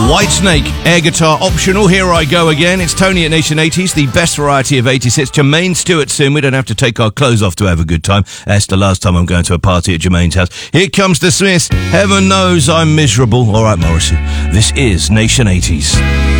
Whitesnake, air guitar optional. Here I go again. It's Tony at Nation 80s, the best variety of 80s hits. Jermaine Stewart soon. We don't have to take our clothes off to have a good time. That's the last time I'm going to a party at Jermaine's house. Here comes the Smiths. Heaven knows I'm miserable. All right, Morrissey. This is Nation 80s.